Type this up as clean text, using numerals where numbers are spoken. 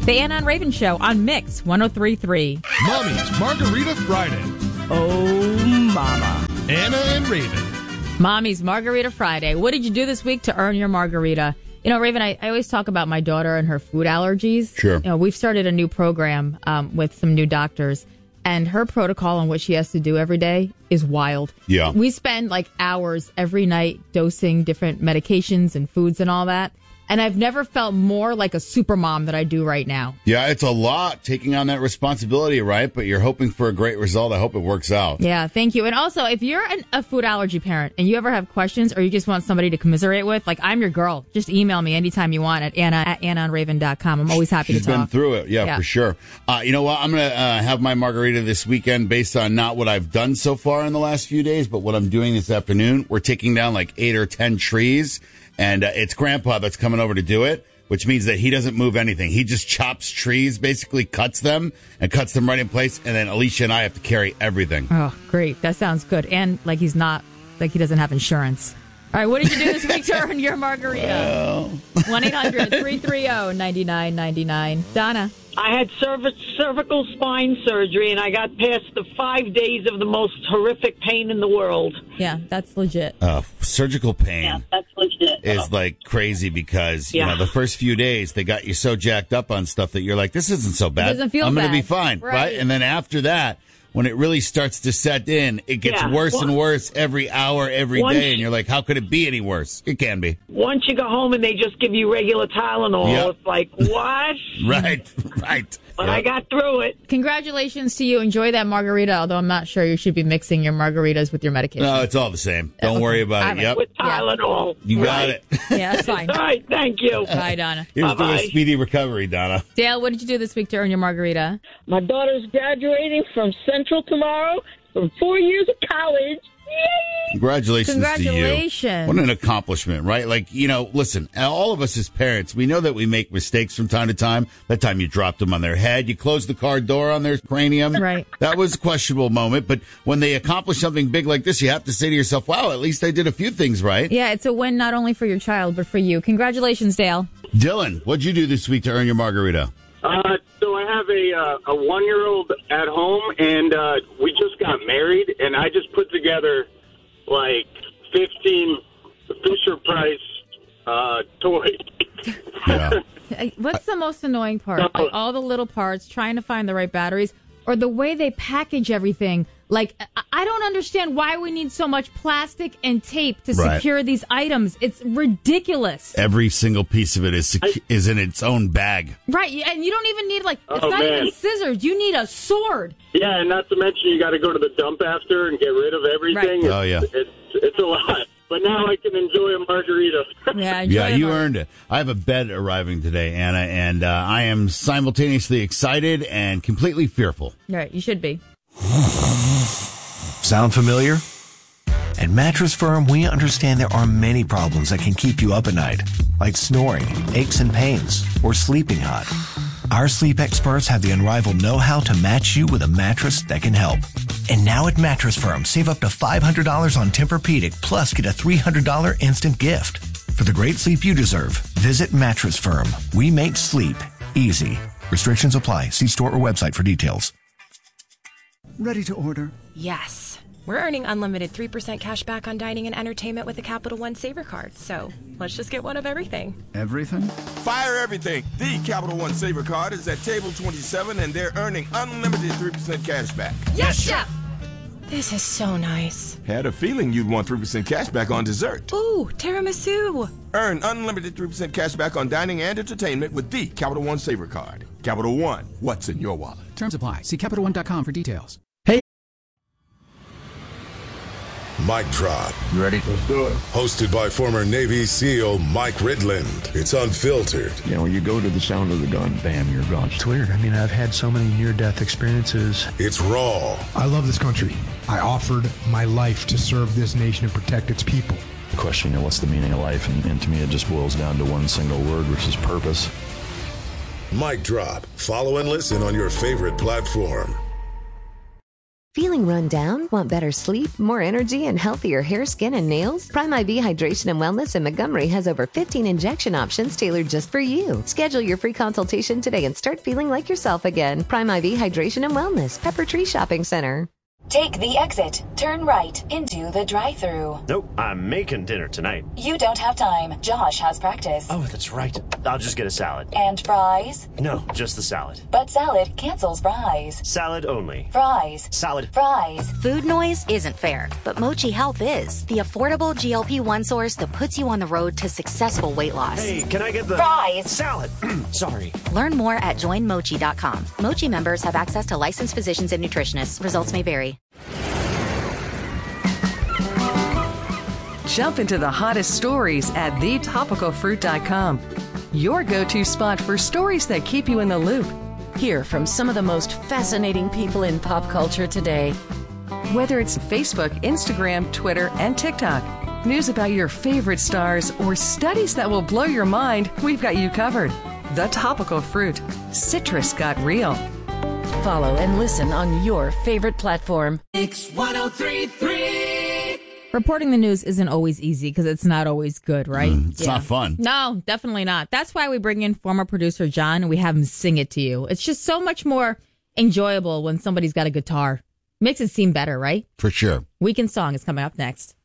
The Anna and Raven Show on Mix 103.3. Mommy's Margarita Friday. Oh, mama. Anna and Raven. Mommy's Margarita Friday. What did you do this week to earn your margarita? You know, Raven, I always talk about my daughter and her food allergies. Sure. You know, we've started a new program with some new doctors, and her protocol on what she has to do every day is wild. Yeah. We spend like hours every night dosing different medications and foods and all that. And I've never felt more like a super mom than I do right now. Yeah, it's a lot taking on that responsibility, right? But you're hoping for a great result. I hope it works out. Yeah, thank you. And also, if you're a food allergy parent and you ever have questions or you just want somebody to commiserate with, like, I'm your girl. Just email me anytime you want at anna@annaonraven.com. I'm always happy She's to talk. been through it. Yeah, for sure. You know what? I'm going to have my margarita this weekend based on not what I've done so far in the last few days, but what I'm doing this afternoon. We're taking down like 8 or 10 trees. And it's Grandpa that's coming over to do it, which means that he doesn't move anything. He just chops trees, basically cuts them right in place. And then Alicia and I have to carry everything. Oh, great. That sounds good. And like he doesn't have insurance. All right, what did you do this week to earn your margarita? 1-800-330-9999. Donna. I had cervical spine surgery, and I got past the 5 days of the most horrific pain in the world. Yeah, that's legit. Surgical pain. Yeah, that's legit. Is like crazy because, you know, the first few days they got you so jacked up on stuff that you're like, this isn't so bad. It doesn't feel I'm going to bad. be fine. Right. And then after that, when it really starts to set in, it gets worse and worse every hour, every day. And you're like, how could it be any worse? It can be. Once you go home and they just give you regular Tylenol, it's like, what? Right. But I got through it. Congratulations to you. Enjoy that margarita, although I'm not sure you should be mixing your margaritas with your medication. No, it's all the same. Don't worry about it. Yep. With Tylenol. You got it. Yeah, that's fine. All right, thank you. Bye, Donna. Here's to a speedy recovery, Donna. Dale, what did you do this week to earn your margarita? My daughter's graduating from Central tomorrow from 4 years of college. Yay! Congratulations to you. Congratulations. What an accomplishment, right? Like, you know, listen, all of us as parents, we know that we make mistakes from time to time. That time you dropped them on their head, you closed the car door on their cranium. Right. That was a questionable moment. But when they accomplish something big like this, you have to say to yourself, wow, at least I did a few things right. Yeah, it's a win not only for your child, but for you. Congratulations, Dale. Dylan, what'd you do this week to earn your margarita? So I have a 1-year-old at home, and we just got married, and I just put together like 15 Fisher-Price toys. Yeah. What's the most annoying part? Like all the little parts, trying to find the right batteries, or the way they package everything. Like, I don't understand why we need so much plastic and tape to secure these items. It's ridiculous. Every single piece of it is in its own bag. Right, and you don't even need, it's not even scissors. You need a sword. Yeah, and not to mention you got to go to the dump after and get rid of everything. Right. Oh, yeah. It's a lot. But now I can enjoy a margarita. Yeah, you earned it. I have a bed arriving today, Anna, and I am simultaneously excited and completely fearful. Right, you should be. Sound familiar? At Mattress Firm, we understand there are many problems that can keep you up at night, like snoring, aches and pains, or sleeping hot. Our sleep experts have the unrivaled know-how to match you with a mattress that can help. And now at Mattress Firm, save up to $500 on Tempur-Pedic, plus get a $300 instant gift. For the great sleep you deserve, visit Mattress Firm. We make sleep easy. Restrictions apply. See store or website for details. Ready to order? Yes. We're earning unlimited 3% cash back on dining and entertainment with the Capital One Saver Card. So let's just get one of everything. Everything? Fire everything. The Capital One Saver Card is at table 27, and they're earning unlimited 3% cash back. Yes, Chef! This is so nice. Had a feeling you'd want 3% cash back on dessert. Ooh, tiramisu. Earn unlimited 3% cash back on dining and entertainment with the Capital One Saver Card. Capital One, what's in your wallet? Terms apply. See CapitalOne.com for details. Mic Drop. You ready? Let's do it. Hosted by former Navy SEAL Mike Ridland. It's unfiltered. You know, when you go to the sound of the gun, bam, you're gone. It's weird. I mean, I've had so many near-death experiences. It's raw. I love this country. I offered my life to serve this nation and protect its people. The question, what's the meaning of life? And to me, it just boils down to one single word, which is purpose. Mic Drop. Follow and listen on your favorite platform. Feeling run down? Want better sleep, more energy, and healthier hair, skin, and nails? Prime IV Hydration and Wellness in Montgomery has over 15 injection options tailored just for you. Schedule your free consultation today and start feeling like yourself again. Prime IV Hydration and Wellness, Pepper Tree Shopping Center. Take the exit. Turn right into the drive-thru. Nope, I'm making dinner tonight. You don't have time. Josh has practice. Oh, that's right. I'll just get a salad. And fries? No, just the salad. But salad cancels fries. Salad only. Fries. Salad. Fries. Food noise isn't fair, but Mochi Health is. The affordable GLP-1 source that puts you on the road to successful weight loss. Hey, can I get the... Fries. Salad. Sorry. Learn more at joinmochi.com. Mochi members have access to licensed physicians and nutritionists. Results may vary. Jump into the hottest stories at thetopicalfruit.com. Your go-to spot for stories that keep you in the loop. Hear from some of the most fascinating people in pop culture today. Whether it's Facebook, Instagram, Twitter, and TikTok, news about your favorite stars, or studies that will blow your mind, we've got you covered. The Topical Fruit. Citrus got real. Follow and listen on your favorite platform. Mix 103.3. Reporting the news isn't always easy because it's not always good, right? It's not fun. No, definitely not. That's why we bring in former producer John and we have him sing it to you. It's just so much more enjoyable when somebody's got a guitar. Makes it seem better, right? For sure. Weekend Song is coming up next.